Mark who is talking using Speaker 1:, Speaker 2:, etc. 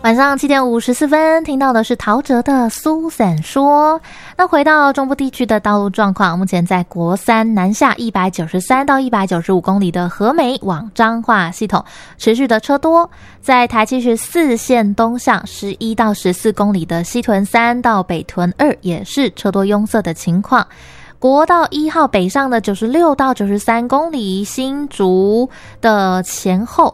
Speaker 1: 晚上7点54分，听到的是陶喆的苏散说。那回到中部地区的道路状况，目前在国三南下193到195公里的和美往彰化系统持续的车多，在台74线东向11到14公里的西屯3到北屯2也是车多拥塞的情况。国道1号北上的96到93公里，新竹的前后